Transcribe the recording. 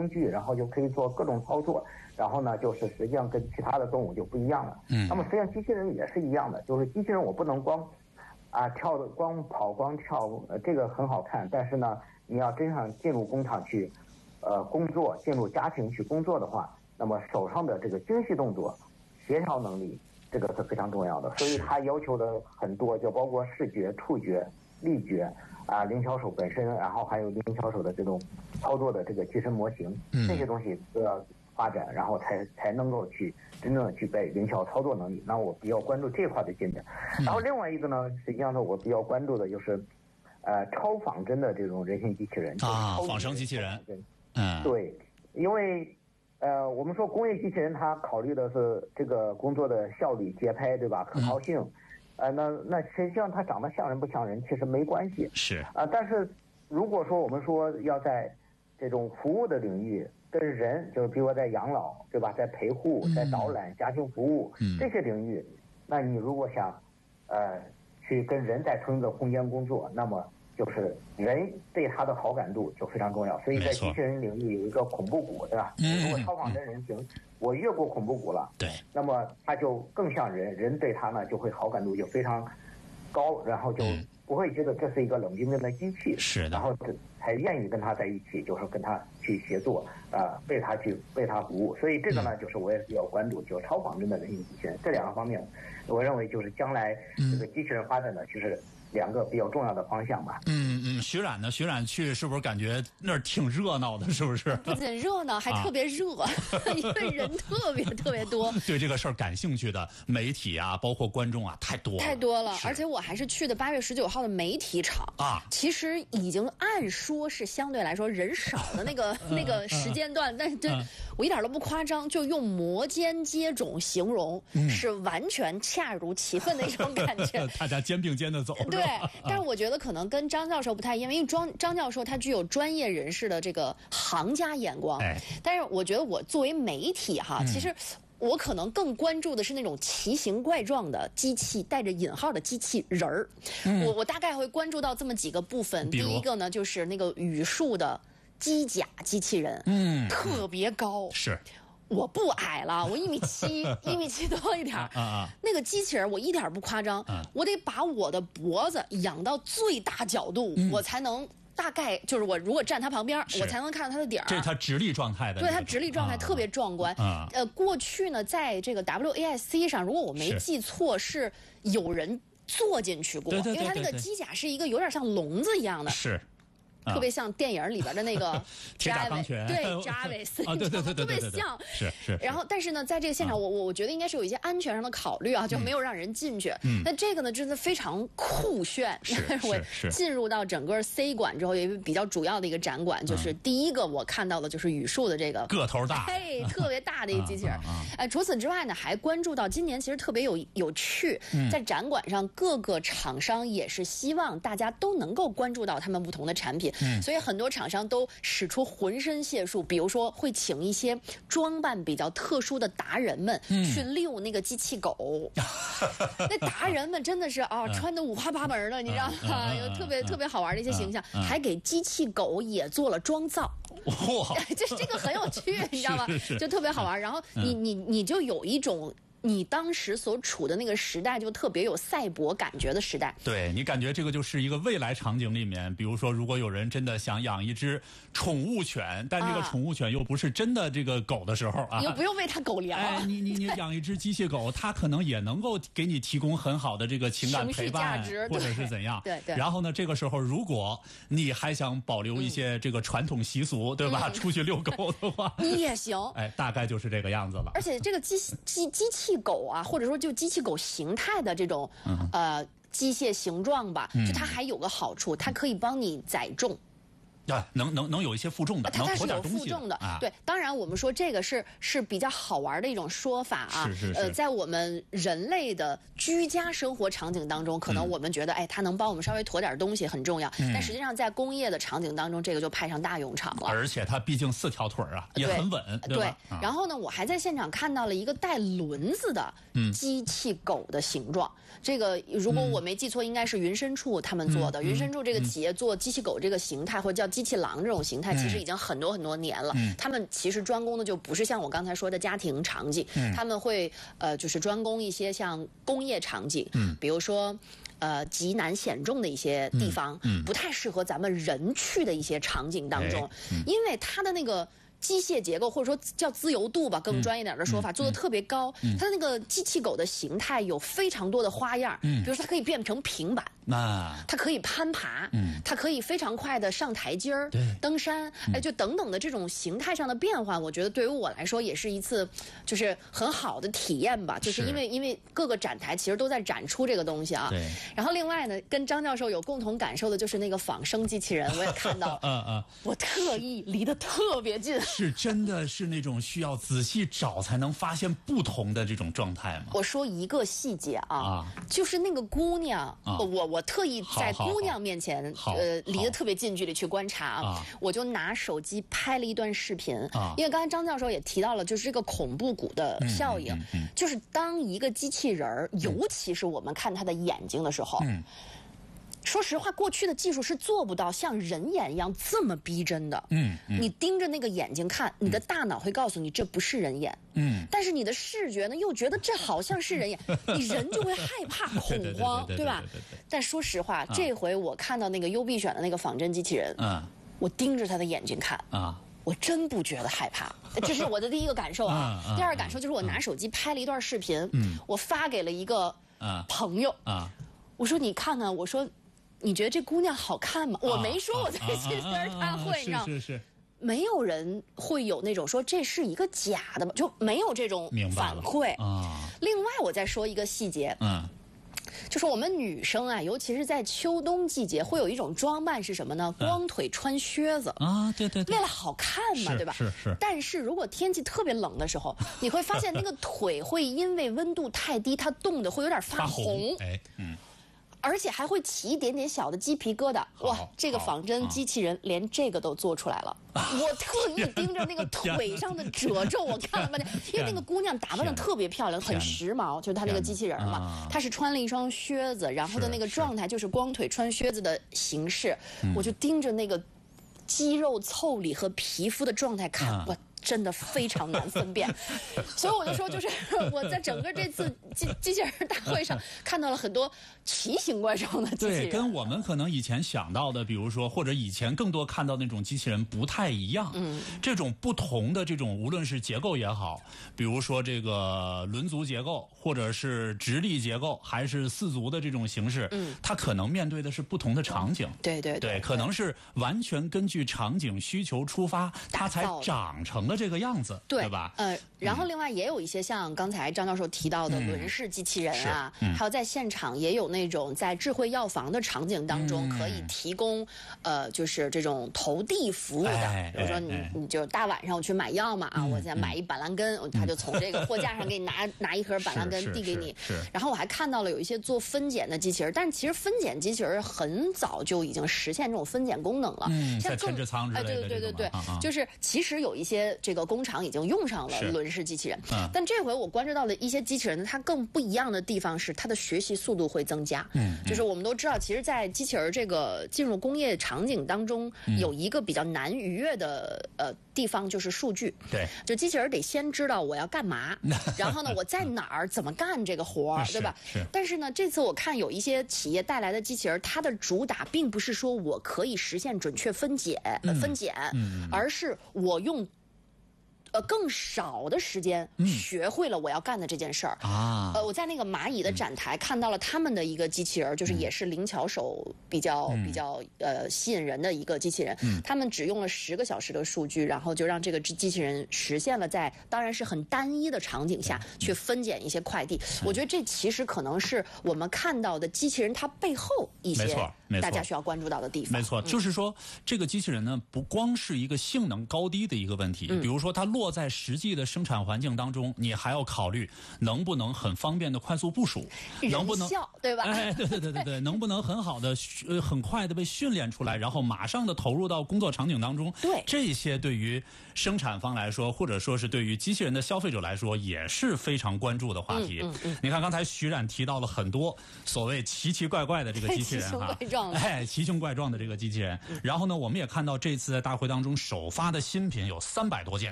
工具，然后就可以做各种操作，然后呢，就是实际上跟其他的动物就不一样了。那么实际上机器人也是一样的，就是机器人我不能光跑光跳，这个很好看，但是呢，你要真想进入工厂去，工作，进入家庭去工作的话，那么手上的这个精细动作、协调能力，这个是非常重要的。所以它要求的很多，就包括视觉、触觉、力觉灵巧手本身，然后还有灵巧手的这种操作的这个机身模型，这些东西都要发展，然后才能够去真正的具备灵巧操作能力。那我比较关注这块的进展。然后另外一个呢，实际上呢，我比较关注的就是超仿真的这种人形机器人仿生机器人。 对，因为我们说工业机器人它考虑的是这个工作的效率、节拍，对吧？可靠性。那实际上它长得像人不像人其实没关系。 是但是如果说我们说要在这种服务的领域跟人，就是比如说在养老，对吧？在陪护、在导览、家庭服务这些领域，那你如果想去跟人在同一个空间工作，那么就是人对他的好感度就非常重要。所以在机器人领域有一个恐怖谷，对吧？如果超仿真人形，我越过恐怖谷了， 对， 那么他就更像人，人对他呢就会好感度就非常高，然后就不会觉得这是一个冷冰冰的机器， 是的， 然后才愿意跟他在一起，就是跟他去协作，为他服务。所以这个呢，就是我也比较关注，就是超仿真的人形机器人这两个方面，我认为就是将来这个机器人发展的就是两个比较重要的方向吧。 徐冉呢？徐冉去是不是感觉那儿挺热闹的？是不是？ 不仅热闹，还特别热，因为人特别多。 对这个事儿感兴趣的媒体包括观众太多了。 而且我还是去的8月19号的媒体场其实已经按说是相对来说人少的那个时间段，但是我一点都不夸张，就用摩肩接踵形容，是完全恰如其分的一种感觉。 大家肩并肩的走。 对，但是我觉得可能跟张教授不太一样，因为张教授他具有专业人士的这个行家眼光。但是我觉得我作为媒体其实我可能更关注的是那种奇形怪状的机器，带着引号的机器人儿。我大概会关注到这么几个部分。第一个呢，就是那个语数的机甲机器人，特别高。 是。 我不矮了，我1.7米，1.7米多一点那个机器人我一点不夸张，我得把我的脖子仰到最大角度，我才能大概就是我如果站他旁边，我才能看到他的底儿。 这是他直立状态的。 对，他直立状态特别壮观。过去呢，在这个 WASC 上，如果我没记错，是有人坐进去过，因为他那个机甲是一个有点像笼子一样的。 是。 特别像电影里边的那个铁甲钢拳， 对Jarvis， 对， 特别像。 是。 然后，但是呢，在这个现场，我觉得应该是有一些安全上的考虑就没有让人进去。那这个呢，真的非常酷炫。我进入到整个 C 馆之后，有一个比较主要的一个展馆，就是第一个我看到的就是语数的这个个头大， 特别大的一个机器人。除此之外呢，还关注到今年其实特别有趣，在展馆上各个厂商也是希望大家都能够关注到他们不同的产品。所以很多厂商都使出浑身解数，比如说会请一些装扮比较特殊的达人们去遛那个机器狗。那达人们真的是穿得五花八门的，你知道吗？有特别好玩的一些形象，还给机器狗也做了妆造。这个很有趣，你知道吗？就特别好玩。然后你就有一种。你当时所处的那个时代就特别有赛博感觉的时代。 对，你感觉这个就是一个未来场景里面，比如说如果有人真的想养一只宠物犬，但这个宠物犬又不是真的这个狗的时候你又不用喂它狗粮。 你养一只机械狗，它可能也能够给你提供很好的这个情感陪伴，或者是怎样。 对。 然后呢，这个时候如果你还想保留一些这个传统习俗，对吧？出去遛狗的话， 你也行。 大概就是这个样子了。 而且这个机器狗或者说就机器狗形态的这种机械形状吧，就它还有个好处，它可以帮你载重。 能有一些负重的，能驮点东西。 它是有负重的。对，当然我们说这个是比较好玩的一种说法是。 在我们人类的居家生活场景当中，可能我们觉得它能帮我们稍微驮点东西很重要，但实际上在工业的场景当中，这个就派上大用场了。 而且它毕竟4条腿也很稳，对吧？ 然后呢，我还在现场看到了一个带轮子的机器狗的形状。这个如果我没记错，应该是云深处他们做的。云深处这个企业做机器狗这个形态，或者叫机器狼这种形态，其实已经很多很多年了。他们其实专攻的就不是像我刚才说的家庭场景，他们会就是专攻一些像工业场景，比如说。极难险重的一些地方，不太适合咱们人去的一些场景当中，因为它的那个机械结构或者说叫自由度吧，更专业点的说法，做的特别高。它的那个机器狗的形态有非常多的花样，比如说它可以变成平板，它可以攀爬，它可以非常快的上台阶儿、登山，就等等的这种形态上的变换，我觉得对于我来说也是一次就是很好的体验吧，就是因为各个展台其实都在展出这个东西啊。然后另外呢，跟张教授有共同感受的就是那个仿生机器人，我也看到，我特意离得特别近。 是真的是那种需要仔细找才能发现不同的这种状态吗？ 我说一个细节啊，就是那个姑娘，我特意在姑娘面前，离得特别近距离去观察啊，我就拿手机拍了一段视频，因为刚才张教授也提到了，就是这个恐怖谷的效应，就是当一个机器人儿，尤其是我们看他的眼睛的时候。说实话，过去的技术是做不到像人眼一样这么逼真的。你盯着那个眼睛看，你的大脑会告诉你这不是人眼。但是你的视觉呢，又觉得这好像是人眼，你人就会害怕、恐慌，对吧？但说实话，这回我看到那个优必选的那个仿真机器人，我盯着他的眼睛看我真不觉得害怕，这是我的第一个感受啊。第二个感受就是我拿手机拍了一段视频，我发给了一个朋友，我说你看看，我说。你觉得这姑娘好看吗？我没说我在机器人大会，你知道吗？没有人会有那种说这是一个假的吧，就没有这种反馈。另外，我再说一个细节，就是我们女生啊，尤其是在秋冬季节，会有一种装扮是什么呢？光腿穿靴子对， 为了好看嘛，对吧？ 是。 但是如果天气特别冷的时候，你会发现那个腿会因为温度太低，它冻得会有点发红。而且还会起一点点小的鸡皮疙瘩，哇！这个仿真机器人连这个都做出来了。我特意盯着那个腿上的褶皱，我看了半天，因为那个姑娘打扮的特别漂亮，很时髦，就是她那个机器人嘛，她是穿了一双靴子，然后的那个状态就是光腿穿靴子的形式，我就盯着那个肌肉腠理和皮肤的状态看，我真的非常难分辨，所以我就说，就是我在整个这次机器人大会上看到了很多奇形怪状的机器人。 对，跟我们可能以前想到的，比如说或者以前更多看到那种机器人不太一样。这种不同的这种，无论是结构也好，比如说这个轮足结构，或者是直立结构，还是四足的这种形式，它可能面对的是不同的场景。对，可能是完全根据场景需求出发，它才长成了这个样子，对吧？ 然后另外也有一些像刚才张教授提到的轮式机器人啊，还有在现场也有那种在智慧药房的场景当中可以提供就是这种投递服务的，比如说你就大晚上我去买药嘛我现在买一板蓝根，他就从这个货架上给你拿一盒板蓝根递给你。然后我还看到了有一些做分拣的机器人，但其实分拣机器人很早就已经实现这种分拣功能了， 在前置仓之类的对，就是其实有一些这个工厂已经用上了轮式机器人，但这回我关注到的一些机器人，它更不一样的地方是它的学习速度会增加。就是我们都知道，其实，在机器人这个进入工业场景当中，有一个比较难逾越的地方就是数据。 对， 就机器人得先知道我要干嘛，然后呢，我在哪儿怎么干这个活儿，对吧？但是呢，这次我看有一些企业带来的机器人，它的主打并不是说我可以实现准确分拣，而是我用更少的时间学会了我要干的这件事儿我在那个蚂蚁的展台看到了他们的一个机器人，就是也是灵巧手比较吸引人的一个机器人。他们只用了10个小时的数据，然后就让这个机器人实现了在当然是很单一的场景下去分拣一些快递。我觉得这其实可能是我们看到的机器人它背后一些大家需要关注到的地方。 没错，就是说这个机器人呢，不光是一个性能高低的一个问题，比如说它落在实际的生产环境当中，你还要考虑能不能很方便的快速部署，能不能对吧？ 对，能不能很好的很快的被训练出来，然后马上的投入到工作场景当中。 对， 这些对于生产方来说，或者说是对于机器人的消费者来说，也是非常关注的话题。你看刚才徐冉提到了很多所谓奇奇怪怪的这个机器人状的， 奇形怪状的这个机器人。然后呢，我们也看到这次在大会当中首发的新品有300多件。